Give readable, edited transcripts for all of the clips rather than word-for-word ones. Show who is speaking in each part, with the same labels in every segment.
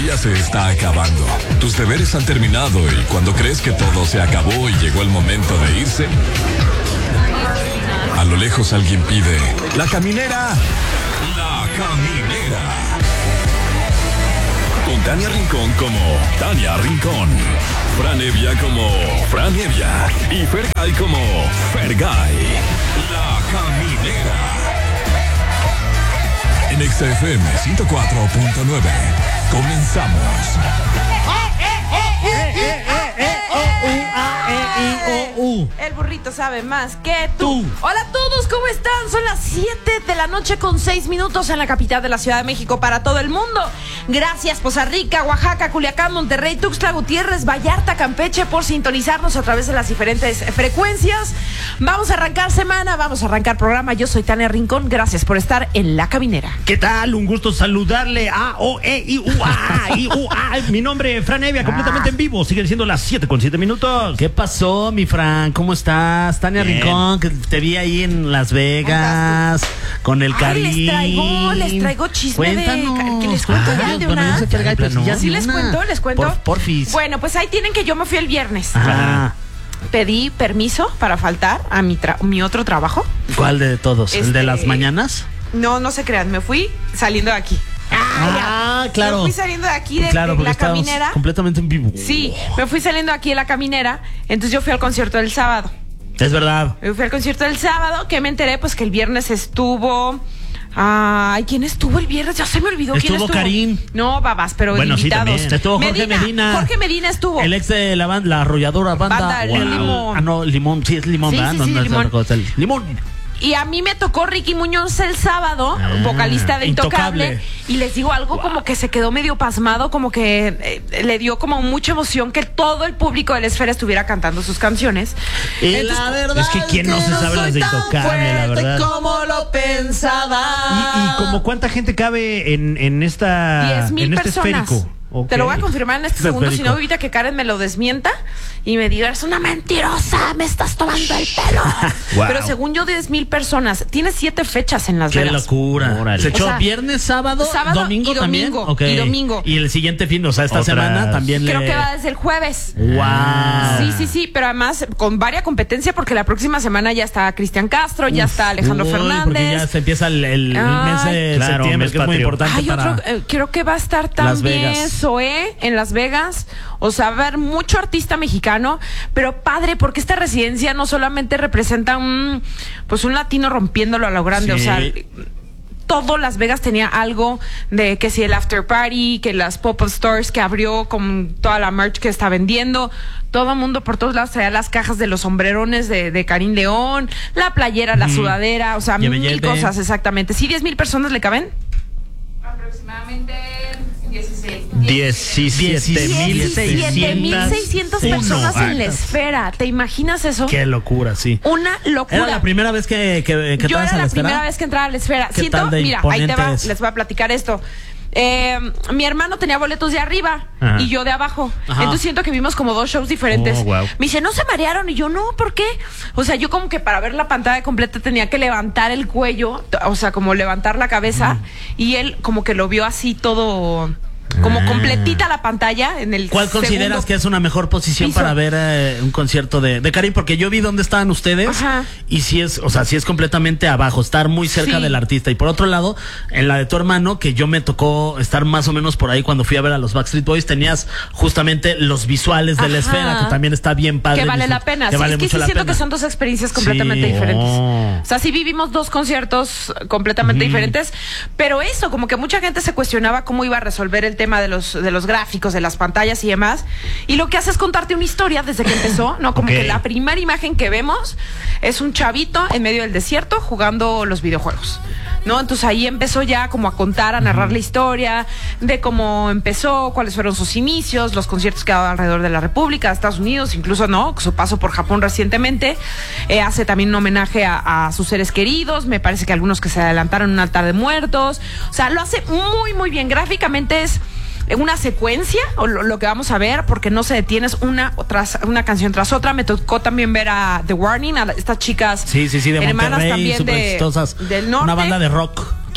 Speaker 1: día se está acabando. Tus deberes han terminado y cuando crees que todo se acabó y llegó el momento de irse, a lo lejos alguien pide: ¡La caminera! ¡La caminera! Con Tania Rincón como Tania Rincón, Fran Evia como Fran Evia y Fergay como Fergay. La caminera. En XFM 104.9. Comenzamos.
Speaker 2: El burrito sabe más que tú. Hola a todos, ¿cómo están? Son las 7 de la noche con 6 minutos en la capital de la Ciudad de México para todo el mundo. Gracias Poza Rica, Oaxaca, Culiacán, Monterrey, Tuxtla Gutiérrez, Vallarta, Campeche por sintonizarnos a través de las diferentes frecuencias. Vamos a arrancar semana, vamos a arrancar programa. Yo soy Tania Rincón, gracias por estar en La Caminera.
Speaker 3: ¿Qué tal? Un gusto saludarle a mi nombre es Fran Evia, completamente en vivo. Siguen siendo las 7:07.
Speaker 4: ¿Qué pasó, mi Fran? ¿Cómo estás? Tania
Speaker 3: Bien.
Speaker 4: Rincón, que te vi ahí en Las Vegas con el Karim.
Speaker 2: Les traigo chisme.
Speaker 4: Cuéntanos.
Speaker 2: Que les cuento ya de una. ¿Sí les cuento?
Speaker 4: Porfis.
Speaker 2: Bueno, pues ahí tienen que yo me fui el viernes.
Speaker 4: Ah,
Speaker 2: Pedí permiso para faltar a mi otro trabajo.
Speaker 4: ¿cuál de todos? ¿El de las mañanas?
Speaker 2: No se crean, me fui saliendo de aquí.
Speaker 4: Claro.
Speaker 2: Me fui saliendo de aquí de
Speaker 4: Claro, porque
Speaker 2: La
Speaker 4: estábamos
Speaker 2: Caminera.
Speaker 4: completamente en vivo.
Speaker 2: Sí, me fui saliendo aquí de La Caminera. Entonces yo fui al concierto del sábado.
Speaker 4: Es verdad.
Speaker 2: Me fui al concierto del sábado, que me enteré pues que el viernes estuvo... Ay, ¿quién estuvo el viernes? Ya se me olvidó quién estuvo.
Speaker 4: Karim.
Speaker 2: No, babas, pero
Speaker 3: Bueno, sí,
Speaker 2: invitados.
Speaker 3: también.
Speaker 4: Estuvo Jorge Medina.
Speaker 2: Jorge Medina estuvo.
Speaker 4: El ex de la banda, la arrolladora banda.
Speaker 2: Banda Limón.
Speaker 4: Ah, no, Limón. Sí, es Limón,
Speaker 2: Sí,
Speaker 4: ¿verdad?
Speaker 2: sí,
Speaker 4: No,
Speaker 2: sí,
Speaker 4: no es
Speaker 2: Limón.
Speaker 4: otra cosa. Limón.
Speaker 2: Y a mí me tocó Ricky Muñoz el sábado, vocalista de Intocable. Y les digo algo como que se quedó medio pasmado, como que le dio como mucha emoción que todo el público de la esfera estuviera cantando sus canciones.
Speaker 4: Y
Speaker 2: Entonces,
Speaker 4: la verdad
Speaker 3: es que quién no se sabe las de Intocable, la verdad.
Speaker 2: como lo pensaba.
Speaker 3: ¿Y como cuánta gente cabe en esta
Speaker 2: 10,000
Speaker 3: en este
Speaker 2: personas.
Speaker 3: esférico?
Speaker 2: Te lo voy a confirmar en este segundo, si
Speaker 4: Esférico.
Speaker 2: no ahorita que Karen me lo desmienta y me diga, eres una mentirosa, me estás tomando el pelo.
Speaker 3: Wow.
Speaker 2: Pero según yo, 10,000 personas. Tiene 7 fechas en Las
Speaker 4: Qué
Speaker 2: Vegas.
Speaker 4: locura.
Speaker 3: Órale.
Speaker 4: Se echó
Speaker 2: O sea,
Speaker 4: viernes, sábado, domingo
Speaker 2: y
Speaker 4: también.
Speaker 2: domingo,
Speaker 4: Ok.
Speaker 2: y domingo.
Speaker 4: Y el siguiente fin, o sea, esta
Speaker 3: Otras.
Speaker 4: semana también
Speaker 2: Creo que va desde el jueves.
Speaker 4: ¡Wow!
Speaker 2: Sí, pero además con varia competencia porque la próxima semana ya está Cristian Castro, ya está Alejandro
Speaker 4: Porque ya
Speaker 2: Fernández.
Speaker 4: se empieza el mes de
Speaker 3: Claro,
Speaker 4: septiembre,
Speaker 3: mes
Speaker 4: que es muy
Speaker 3: patrio.
Speaker 4: importante
Speaker 2: Hay
Speaker 4: para...
Speaker 2: otro, creo que va a estar
Speaker 4: Las
Speaker 2: también
Speaker 4: Vegas.
Speaker 2: Zoé en Las Vegas. O sea, va a haber mucho artista mexicano, pero padre, porque esta residencia no solamente representa un latino rompiéndolo a lo grande,
Speaker 4: Sí.
Speaker 2: o sea, todo Las Vegas tenía algo de que si el after party, que las pop-up stores que abrió con toda la merch que está vendiendo, todo el mundo por todos lados traía las cajas de los sombrerones de Karim León, la playera, la sudadera, o sea,
Speaker 4: Lleve,
Speaker 2: mil
Speaker 4: lleve.
Speaker 2: cosas exactamente. ¿Sí 10,000 personas le caben?
Speaker 5: Aproximadamente 16.
Speaker 2: 17,600 personas en la esfera. ¿Te imaginas eso?
Speaker 4: Qué locura, sí.
Speaker 2: Una locura.
Speaker 4: Era la primera vez que
Speaker 2: Yo
Speaker 4: estabas
Speaker 2: era
Speaker 4: a
Speaker 2: la
Speaker 4: la
Speaker 2: primera
Speaker 4: esfera.
Speaker 2: vez que entraba a la esfera.
Speaker 4: ¿Qué tal de
Speaker 2: Mira, ahí te va,
Speaker 4: imponentes?
Speaker 2: les voy a platicar esto. Mi hermano tenía boletos de arriba
Speaker 3: Ajá.
Speaker 2: y yo de abajo.
Speaker 4: Ajá.
Speaker 2: Entonces siento que vimos como 2 shows diferentes.
Speaker 3: Oh, wow.
Speaker 2: Me dice, ¿no se marearon? Y yo, no, ¿por qué? O sea, yo como que para ver la pantalla completa tenía que levantar el cuello, o sea, como levantar la cabeza. Y él como que lo vio así todo... Como completita la pantalla en el
Speaker 4: ¿Cuál consideras
Speaker 2: segundo
Speaker 4: que es una mejor posición
Speaker 2: piso.
Speaker 4: para ver un concierto de Karim? Porque yo vi dónde estaban ustedes.
Speaker 2: Ajá.
Speaker 4: Y sí es, o sea, sí es completamente abajo, estar muy cerca
Speaker 2: Sí.
Speaker 4: del artista. Y por otro lado, en la de tu hermano, que yo me tocó estar más o menos por ahí cuando fui a ver a los Backstreet Boys, tenías justamente los visuales de la
Speaker 2: Ajá.
Speaker 4: esfera, que también está bien padre.
Speaker 2: Que vale la pena.
Speaker 4: Que
Speaker 2: Sí,
Speaker 4: vale
Speaker 2: es que
Speaker 4: mucho
Speaker 2: sí
Speaker 4: la
Speaker 2: siento
Speaker 4: pena.
Speaker 2: que son 2 experiencias completamente
Speaker 4: Sí.
Speaker 2: diferentes.
Speaker 3: Oh.
Speaker 2: O sea, sí vivimos 2 conciertos completamente diferentes, pero eso, como que mucha gente se cuestionaba cómo iba a resolver el tema de los gráficos, de las pantallas y demás. Y lo que hace es contarte una historia desde que empezó, ¿no? Como
Speaker 3: Ok.
Speaker 2: que la primera imagen que vemos es un chavito en medio del desierto jugando los videojuegos, ¿no? Entonces ahí empezó ya como a contar, a narrar la historia de cómo empezó, cuáles fueron sus inicios, los conciertos que ha dado alrededor de la República, Estados Unidos, incluso, ¿no? Su paso por Japón recientemente. Hace también un homenaje a sus seres queridos, me parece que algunos que se adelantaron en un altar de muertos. O sea, lo hace muy, muy bien. Gráficamente es una secuencia, o lo que vamos a ver, porque no se detiene, es una canción tras otra. Me tocó también ver a The Warning, a estas chicas
Speaker 4: Sí, de
Speaker 2: hermanas
Speaker 4: Monterrey,
Speaker 2: también
Speaker 4: súper exitosas.
Speaker 2: del norte.
Speaker 4: Una banda de rock.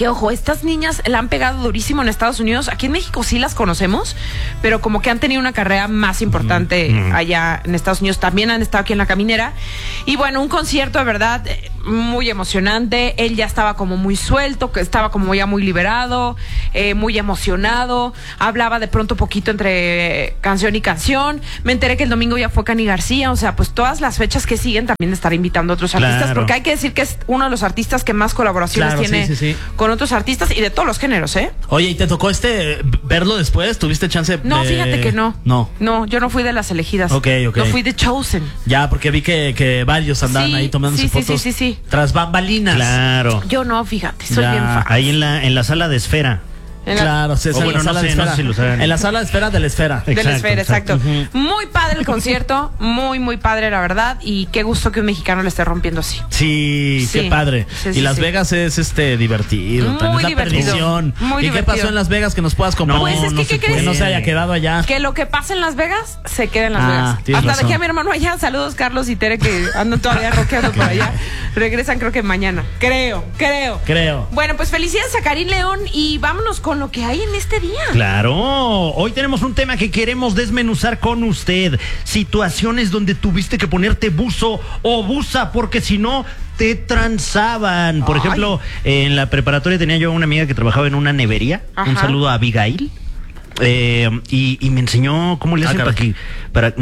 Speaker 2: Que ojo, estas niñas la han pegado durísimo en Estados Unidos. Aquí en México sí las conocemos, pero como que han tenido una carrera más importante allá en Estados Unidos. También han estado aquí en La Caminera. Y bueno, un concierto de verdad muy emocionante. Él ya estaba como muy suelto, que estaba como ya muy liberado, muy emocionado. Hablaba de pronto poquito entre canción y canción. Me enteré que el domingo ya fue Cani García. O sea, pues todas las fechas que siguen también estará invitando a otros artistas, porque hay que decir que es uno de los artistas que más colaboraciones tiene con otros artistas y de todos los géneros, ¿eh?
Speaker 4: Oye, ¿y te tocó verlo después? ¿Tuviste chance de...?
Speaker 2: No, fíjate que no.
Speaker 4: No,
Speaker 2: yo no fui de las elegidas.
Speaker 4: Ok.
Speaker 2: No fui de Chosen.
Speaker 4: Ya, porque vi que varios andaban ahí tomándose fotos.
Speaker 2: Sí.
Speaker 4: Tras bambalinas.
Speaker 3: Claro.
Speaker 2: Yo no, fíjate, soy bien fan.
Speaker 3: Ahí en la sala de Esfera.
Speaker 4: Claro, sí,
Speaker 3: bueno,
Speaker 4: en la sala de Esfera.
Speaker 3: no sé si lo saben.
Speaker 4: En la sala de espera de la Esfera.
Speaker 2: De la Esfera, exacto.
Speaker 3: Uh-huh.
Speaker 2: Muy padre el concierto, muy padre, la verdad. Y qué gusto que un mexicano le esté rompiendo así.
Speaker 4: Sí, qué padre. Y Las Vegas es divertido.
Speaker 2: Muy
Speaker 4: es la
Speaker 2: divertido.
Speaker 4: perdición.
Speaker 2: Muy
Speaker 4: ¿Y qué
Speaker 2: divertido.
Speaker 4: pasó en Las Vegas que nos puedas compartir?
Speaker 2: Pues es que, ¿qué crees?
Speaker 4: Que no se haya quedado allá.
Speaker 2: Que lo que pasa en Las Vegas se queda en Las Vegas.
Speaker 4: tienes
Speaker 2: Hasta
Speaker 4: razón.
Speaker 2: dejé a mi hermano allá. Saludos, Carlos y Tere, que andan todavía rockeando por allá. Regresan creo que mañana. Creo. Bueno, pues felicidades a Karim León y vámonos con lo que hay en este día.
Speaker 3: Claro, hoy tenemos un tema que queremos desmenuzar con usted. Situaciones donde tuviste que ponerte buzo o buza porque si no te transaban. Por ejemplo, en la preparatoria tenía yo una amiga que trabajaba en una nevería.
Speaker 2: Ajá.
Speaker 3: Un saludo a Abigail. Y me enseñó cómo le hacen para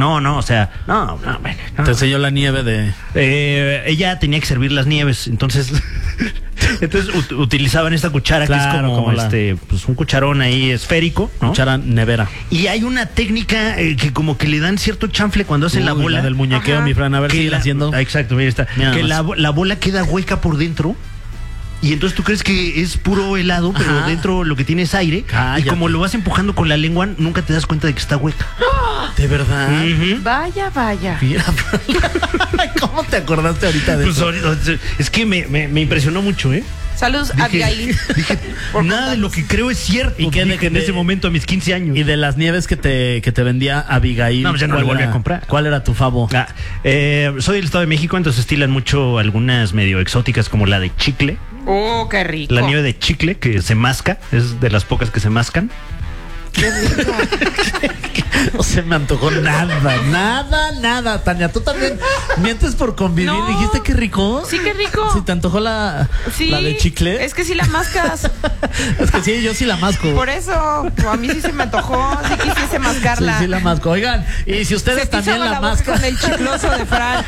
Speaker 4: Te enseñó la nieve de...
Speaker 3: ella tenía que servir las nieves, entonces utilizaban esta cuchara que es como pues un cucharón ahí esférico, ¿no?
Speaker 4: Cuchara nevera.
Speaker 3: Y hay una técnica que como que le dan cierto chanfle cuando hacen la bola.
Speaker 4: La del muñequeo,
Speaker 2: Ajá.
Speaker 4: mi Fran, a ver si haciendo.
Speaker 3: Exacto, mira está.
Speaker 4: Mira
Speaker 3: que
Speaker 4: nomás.
Speaker 3: la bola queda hueca por dentro. Y entonces tú crees que es puro helado, pero dentro lo que tiene es aire.
Speaker 4: Cállate.
Speaker 3: Y como lo vas empujando con la lengua, nunca te das cuenta de que está hueca.
Speaker 4: ¿De verdad?
Speaker 3: Ujú.
Speaker 2: Vaya.
Speaker 4: Mira, ¿cómo te acordaste ahorita de
Speaker 3: Pues
Speaker 4: eso?
Speaker 3: ahorita, es que me impresionó mucho, ¿eh?
Speaker 2: Saludos a Abigail.
Speaker 3: Dije, nada de lo que creo es cierto.
Speaker 4: ¿Y qué
Speaker 3: dije en
Speaker 4: de-
Speaker 3: ese momento a mis 15 años.
Speaker 4: Y de las nieves que te vendía Abigail.
Speaker 3: No, pues ya no
Speaker 4: ¿cuál
Speaker 3: le volví
Speaker 4: era-
Speaker 3: a comprar.
Speaker 4: ¿Cuál era tu favo?
Speaker 3: Soy del Estado de México, entonces estilan mucho algunas medio exóticas como la de chicle.
Speaker 2: Oh, qué rico.
Speaker 3: La nieve de chicle que se masca, es de las pocas que se mascan.
Speaker 2: Qué rico.
Speaker 4: No se me antojó nada. Tania, tú también mientes por convivir.
Speaker 2: No.
Speaker 4: ¿Dijiste qué rico?
Speaker 2: Sí, qué rico.
Speaker 4: ¿Si te antojó la de chicle?
Speaker 2: Es que sí la mascas.
Speaker 4: Es que sí, yo sí la masco.
Speaker 2: Por eso, a mí sí se me antojó. Sí quisiese mascarla.
Speaker 4: Sí, la masco. Oigan, y si ustedes
Speaker 2: Se te
Speaker 4: también
Speaker 2: hizo
Speaker 4: la
Speaker 2: la boca
Speaker 4: mascan.
Speaker 2: con el chicloso de Fran.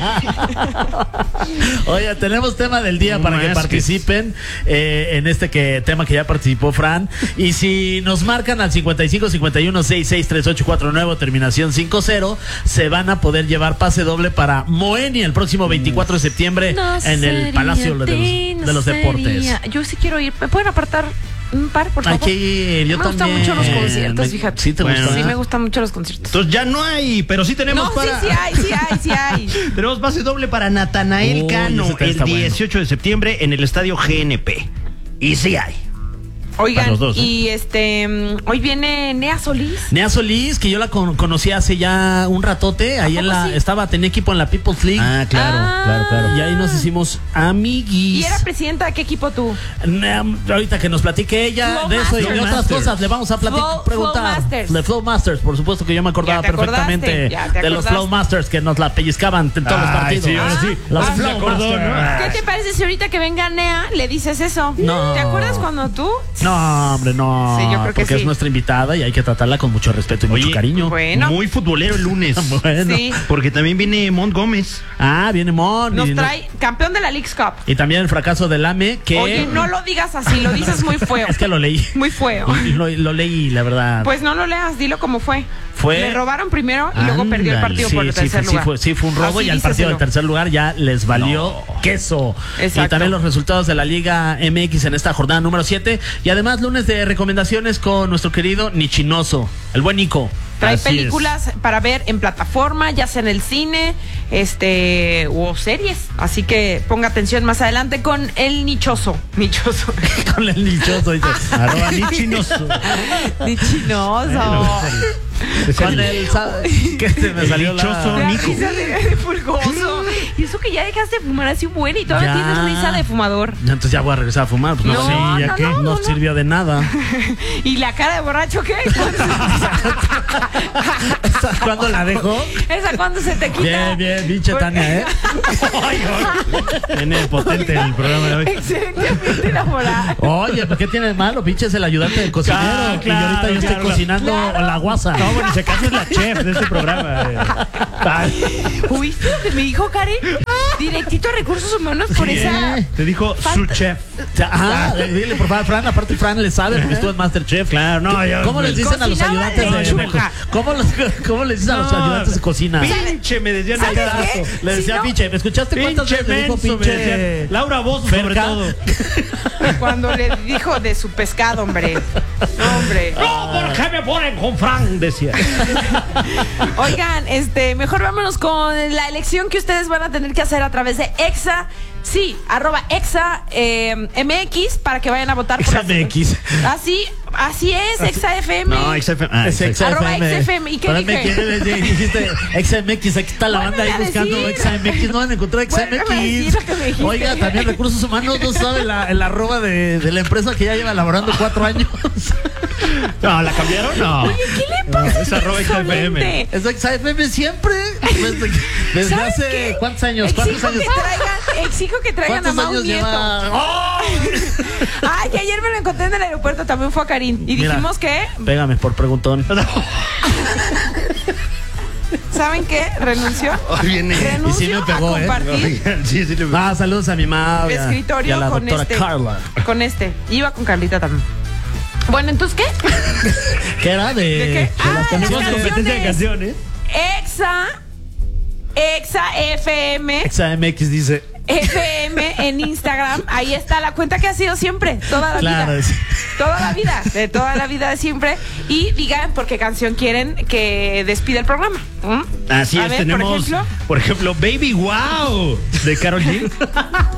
Speaker 4: Oye, tenemos tema del día
Speaker 3: No
Speaker 4: para que
Speaker 3: más que-
Speaker 4: participen en tema que ya participó Fran. Y si nos marcan al 55 51 66 38 49, terminación 50, se van a poder llevar pase doble para Moenia el próximo 24 de septiembre en el Palacio de los Deportes.
Speaker 2: Yo sí quiero ir. ¿Me pueden apartar un par, por
Speaker 4: Hay
Speaker 2: favor?
Speaker 4: que ir, yo
Speaker 2: me
Speaker 4: también.
Speaker 2: gustan mucho los conciertos, fíjate.
Speaker 4: ¿Sí te
Speaker 3: Bueno.
Speaker 4: gusta?
Speaker 2: Sí, me gustan mucho los conciertos.
Speaker 3: Entonces ya no hay, pero sí tenemos
Speaker 2: No,
Speaker 3: para...
Speaker 2: sí hay.
Speaker 3: Tenemos pase doble para Natanael
Speaker 4: Uy,
Speaker 3: Cano
Speaker 4: ese
Speaker 3: el
Speaker 4: está bueno.
Speaker 3: 18 de septiembre en el estadio GNP. Y sí hay. Para
Speaker 2: Oigan,
Speaker 3: los dos, ¿eh?
Speaker 2: y hoy viene Nea Solís.
Speaker 4: Nea Solís, que yo la conocí hace ya un ratote, ahí
Speaker 2: poco sí?
Speaker 4: tenía equipo en la People's League.
Speaker 2: claro.
Speaker 4: Y ahí nos hicimos amiguis.
Speaker 2: ¿Y era presidenta de qué equipo tú?
Speaker 4: Ahorita que nos platique ella
Speaker 2: Flow
Speaker 4: de eso y
Speaker 2: Masters.
Speaker 4: de otras cosas, le vamos a
Speaker 2: Flow
Speaker 4: preguntar.
Speaker 2: Masters.
Speaker 4: De Flow Masters, por supuesto que yo me acordaba
Speaker 2: Ya te
Speaker 4: perfectamente
Speaker 2: acordaste, ya te
Speaker 4: de los
Speaker 2: acordaste.
Speaker 4: Flow Masters que nos la pellizcaban en todos los
Speaker 3: Ay,
Speaker 4: partidos.
Speaker 3: sí, ahora sí.
Speaker 4: Los
Speaker 3: Ah, se
Speaker 4: Flow
Speaker 3: acordó,
Speaker 4: Masters.
Speaker 2: ¿Qué te parece si ahorita que venga Nea le dices eso?
Speaker 4: No.
Speaker 2: ¿Te acuerdas cuando tú?
Speaker 4: No, hombre, no.
Speaker 2: Sí, yo creo que
Speaker 4: porque
Speaker 2: sí.
Speaker 4: es nuestra invitada y hay que tratarla con mucho respeto y mucho
Speaker 3: Oye,
Speaker 4: cariño.
Speaker 2: Bueno.
Speaker 3: Muy futbolero el lunes.
Speaker 4: Bueno.
Speaker 2: Sí.
Speaker 3: Porque también viene Mont Gómez.
Speaker 4: Viene Mon.
Speaker 2: Nos
Speaker 4: y
Speaker 2: trae campeón de la Leagues Cup.
Speaker 4: y también el fracaso del AME, que...
Speaker 2: Oye, no lo digas así, lo dices muy feo.
Speaker 4: Es que lo leí.
Speaker 2: Muy feo.
Speaker 4: Lo leí, la verdad.
Speaker 2: Pues no lo leas, dilo como fue.
Speaker 4: Fue-
Speaker 2: Le robaron primero y luego perdió el
Speaker 3: Ándale.
Speaker 2: partido por el tercer lugar.
Speaker 4: Sí, fue un robo
Speaker 2: Así
Speaker 4: y al partido
Speaker 2: díceselo.
Speaker 4: del tercer lugar ya les valió queso.
Speaker 2: Exacto.
Speaker 4: Y también los resultados de la Liga MX en esta jornada número 7. Y además lunes de recomendaciones con nuestro querido Nichinoso, el buen Nico.
Speaker 2: Trae
Speaker 3: Así
Speaker 2: películas para ver en plataforma, ya sea en el cine, o series. Así que ponga atención más adelante con el Nichoso.
Speaker 4: Con el Nichoso. Dice,
Speaker 3: @ Nichinoso.
Speaker 2: Nichinoso.
Speaker 4: Con el que se me salió
Speaker 3: dichoso
Speaker 2: La
Speaker 3: Nico.
Speaker 2: risa de Fulgoso. Y eso que ya dejaste de fumar así un buen y todavía
Speaker 4: Ya.
Speaker 2: tienes risa de fumador.
Speaker 4: Entonces ya voy a regresar a fumar. Pues no,
Speaker 2: No,
Speaker 4: sí, ya
Speaker 2: no,
Speaker 4: que
Speaker 2: no,
Speaker 4: no,
Speaker 2: no.
Speaker 4: sirvió de nada.
Speaker 2: ¿Y la cara de borracho qué?
Speaker 4: ¿Cuándo la dejó?
Speaker 2: ¿Esa cuándo se te quita?
Speaker 4: Bien, bien, pinche Tania, ¿eh?
Speaker 3: Viene potente el programa de hoy.
Speaker 2: Excelentemente enamorada.
Speaker 4: Oye, ¿por qué tiene de malo? Pinche es el ayudante del cocinero.
Speaker 3: Claro,
Speaker 4: y ahorita yo estoy
Speaker 3: claro.
Speaker 4: cocinando
Speaker 2: Claro.
Speaker 4: la guasa.
Speaker 3: No, bueno, si acaso es la chef de este programa. Ay,
Speaker 2: ¿Oíste lo que me dijo Karen? Directito a Recursos Humanos por esa...
Speaker 3: te dijo su chef.
Speaker 4: Ajá, dile por favor, Fran, aparte Fran le sabe porque estuvo en Masterchef.
Speaker 3: Claro, no, yo-
Speaker 4: ¿Cómo les dicen a los
Speaker 2: Cocinaba
Speaker 4: ayudantes de
Speaker 2: lechuga.
Speaker 4: ¿Cómo les dicen a los
Speaker 3: No,
Speaker 4: ayudantes de cocina?
Speaker 3: Pinche, me decían
Speaker 2: ¿Sabes
Speaker 3: acá.
Speaker 2: qué?
Speaker 4: Le decía
Speaker 2: Si no-
Speaker 4: pinche, ¿me escuchaste cuántas
Speaker 3: Pinche
Speaker 4: veces le dijo
Speaker 3: menso, me
Speaker 4: pinche?
Speaker 3: decían. Laura Bozo, sobre
Speaker 4: Ferca.
Speaker 3: todo.
Speaker 2: Cuando le dijo de su pescado, hombre. Hombre.
Speaker 3: No, ¿por qué me ponen con Fran? Decía.
Speaker 2: Oigan, mejor vámonos con la elección que ustedes van a tener que hacer a través de Exa. Sí, @Exa MX para que vayan a votar por
Speaker 4: Exa MX.
Speaker 2: Así es, Exa FM.
Speaker 3: No, XFM. Ah,
Speaker 4: Es
Speaker 2: Arroba
Speaker 4: XFM.
Speaker 2: XFM. ¿Y qué
Speaker 4: Espérame,
Speaker 2: dije?
Speaker 4: ¿quién le dijiste? XMX, aquí está la banda ahí
Speaker 2: Vuélveme a
Speaker 4: buscando
Speaker 2: decir.
Speaker 4: XMX, no van a encontrar
Speaker 2: Vuélveme a decir lo que me
Speaker 4: XMX.
Speaker 2: dijiste.
Speaker 4: Oiga, también Recursos Humanos no sabe el arroba de la empresa que ya lleva laborando 4 años.
Speaker 3: No, ¿la cambiaron? No.
Speaker 2: Oye, ¿qué le pasa?
Speaker 3: Es @XFM.
Speaker 2: Insolente.
Speaker 4: Es XFM siempre. Desde
Speaker 2: ¿Sabes
Speaker 4: hace
Speaker 2: qué?
Speaker 4: ¿cuántos años? ¿Cuántos años?
Speaker 2: Exijo que traigan a
Speaker 4: ¿Cuántos
Speaker 2: Mau
Speaker 4: años
Speaker 2: Nieto.
Speaker 4: lleva? ¡Oh!
Speaker 2: Ay, que ayer me lo encontré en el aeropuerto, también fue a Karin. Y
Speaker 4: Mira.
Speaker 2: dijimos que,
Speaker 4: Pégame por preguntón.
Speaker 2: ¿saben qué? Renunció.
Speaker 3: Viene.
Speaker 2: Renunció
Speaker 4: Y sí me pegó,
Speaker 2: a compartir
Speaker 3: Sí, sí, le-
Speaker 4: Ah, saludos a mi mamá y a
Speaker 2: escritorio
Speaker 4: la
Speaker 2: con
Speaker 4: doctora Carla.
Speaker 2: Con Iba con Carlita también. Bueno, ¿entonces qué?
Speaker 4: ¿Qué era de
Speaker 2: ¿De qué?
Speaker 4: las
Speaker 2: Las
Speaker 3: Tenemos
Speaker 4: canciones?
Speaker 3: competencia de canciones.
Speaker 2: Exa FM
Speaker 4: XMX dice.
Speaker 2: FM en Instagram. Ahí está la cuenta que ha sido siempre, toda la
Speaker 4: Claro,
Speaker 2: vida.
Speaker 4: sí.
Speaker 2: Toda la vida, de toda la vida de siempre. Y digan por qué canción quieren que despida el programa. ¿Mm?
Speaker 3: Así
Speaker 2: A
Speaker 3: es,
Speaker 2: ver,
Speaker 3: tenemos,
Speaker 2: por ejemplo,
Speaker 3: Baby Wow de Karol G.